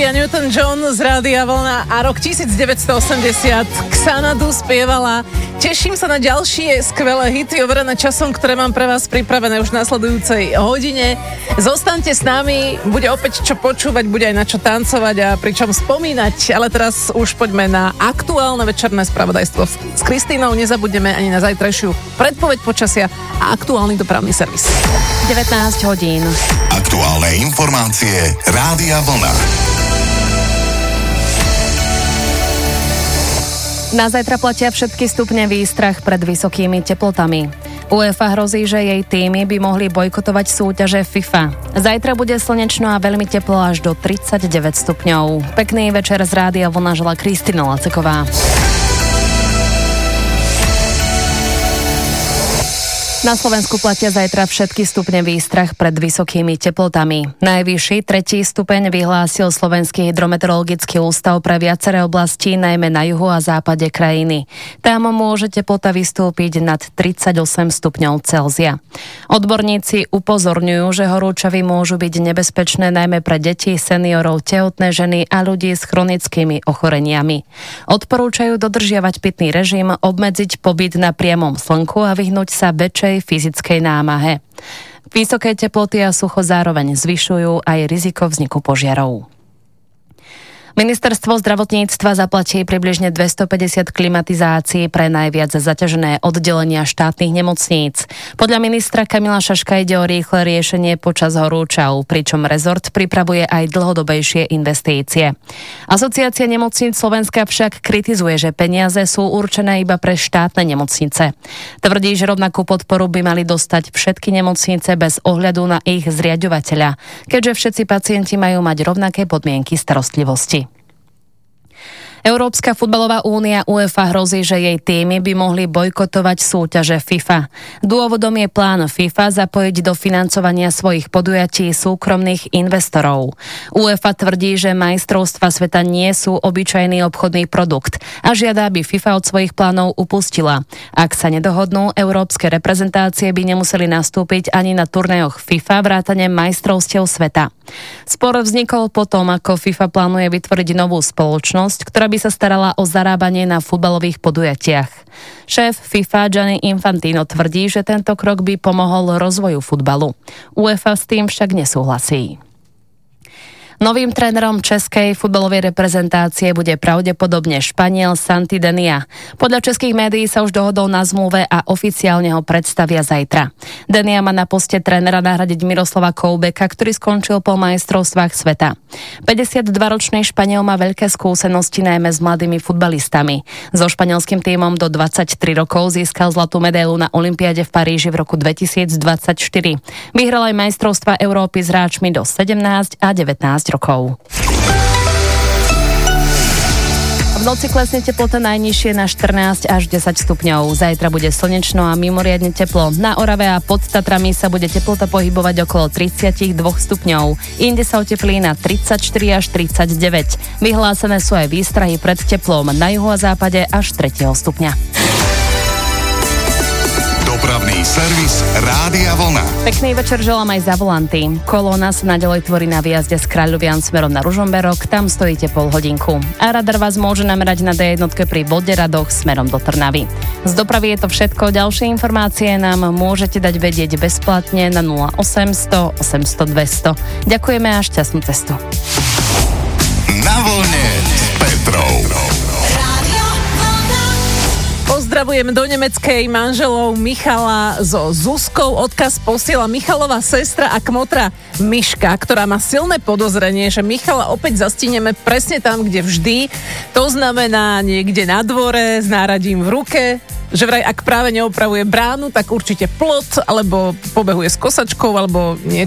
Olivia Newton-John z Rádia Vlna a rok 1980 Xanadu spievala. Teším sa na ďalšie skvelé hity overené časom, ktoré mám pre vás pripravené už v nasledujúcej hodine. Zostaňte s nami, bude opäť čo počúvať, bude aj na čo tancovať a pričom spomínať. Ale teraz už poďme na aktuálne večerné spravodajstvo s Kristínou. Nezabudneme ani na zajtrajšiu predpoveď počasia a aktuálny dopravný servis. 19 hodín. Aktuálne informácie Rádia Vlna. Na zajtra platia všetky stupne výstrah pred vysokými teplotami. UEFA hrozí, že jej týmy by mohli bojkotovať súťaže FIFA. Zajtra bude slnečno a veľmi teplo až do 39 stupňov. Pekný večer z Rádia Vlna želá Kristína Laceková. Na Slovensku platia zajtra všetky stupne výstrah pred vysokými teplotami. Najvyšší 3. stupeň vyhlásil Slovenský hydrometeorologický ústav pre viaceré oblasti, najmä na juhu a západe krajiny. Tam môže teplota vystúpiť nad 38 stupňov Celzia. Odborníci upozorňujú, že horúčavy môžu byť nebezpečné najmä pre deti, seniorov, tehotné ženy a ľudí s chronickými ochoreniami. Odporúčajú dodržiavať pitný režim, obmedziť pobyt na priamom slnku a vyhnúť sa väčšej fyzickej námahe. Vysoké teploty a sucho zároveň zvyšujú aj riziko vzniku požiarov. Ministerstvo zdravotníctva zaplatí približne 250 klimatizácií pre najviac zaťažené oddelenia štátnych nemocníc. Podľa ministra Kamila Šaška ide o rýchle riešenie počas horúčav, pričom rezort pripravuje aj dlhodobejšie investície. Asociácia nemocníc Slovenska však kritizuje, že peniaze sú určené iba pre štátne nemocnice. Tvrdí, že rovnakú podporu by mali dostať všetky nemocnice bez ohľadu na ich zriaďovateľa, keďže všetci pacienti majú mať rovnaké podmienky starostlivosti. Európska futbalová únia UEFA hrozí, že jej týmy by mohli bojkotovať súťaže FIFA. Dôvodom je plán FIFA zapojiť do financovania svojich podujatí súkromných investorov. UEFA tvrdí, že majstrovstvá sveta nie sú obyčajný obchodný produkt a žiada, aby FIFA od svojich plánov upustila. Ak sa nedohodnú, európske reprezentácie by nemuseli nastúpiť ani na turnajoch FIFA vrátane majstrovstiev sveta. Spor vznikol potom, ako FIFA plánuje vytvoriť novú spoločnosť, ktorá by sa starala o zarábanie na futbalových podujatiach. Šéf FIFA Gianni Infantino tvrdí, že tento krok by pomohol rozvoju futbalu. UEFA s tým však nesúhlasí. Novým trénerom českej futbalovej reprezentácie bude pravdepodobne Španiel Santi Denia. Podľa českých médií sa už dohodol na zmluve a oficiálne ho predstavia zajtra. Denia má na poste trénera nahradiť Miroslava Koubeka, ktorý skončil po majstrovstvách sveta. 52-ročný Španiel má veľké skúsenosti najmä s mladými futbalistami. So španielským tímom do 23 rokov získal zlatú medailu na olympiáde v Paríži v roku 2024. Vyhral aj majstrovstvá Európy s hráčmi do 17 a 19 rokov. V noci klesne teplota najnižšie na 14 až 10 stupňov. Zajtra bude slnečno a mimoriadne teplo. Na Orave a pod Tatrami sa bude teplota pohybovať okolo 32 stupňov. Inde sa oteplí na 34 až 39. Vyhlásené sú aj výstrahy pred teplom na juhu a západe až 3 stupňa. Dopravný servis Rádia Vlna. Pekný večer želám aj za volanty. Kolóna sa naďalej tvorí na výjazde z Kráľovian smerom na Ružomberok, tam stojíte pol hodinku. A radar vás môže namerať na D1 pri Boderadoch smerom do Trnavy. Z dopravy je to všetko. Ďalšie informácie nám môžete dať vedieť bezplatne na 0800 800 200. Ďakujeme a šťastnú cestu. Na vlne s Petrou. Pozdravujem do nemeckej manželov Michala so Zuzkou. Odkaz posiela Michalová sestra a kmotra Miška, ktorá má silné podozrenie, že Michala opäť zastíneme presne tam, kde vždy. To znamená niekde na dvore s náradím v ruke, že vraj ak práve neopravuje bránu, tak určite plot, alebo pobehuje s kosačkou, alebo niečo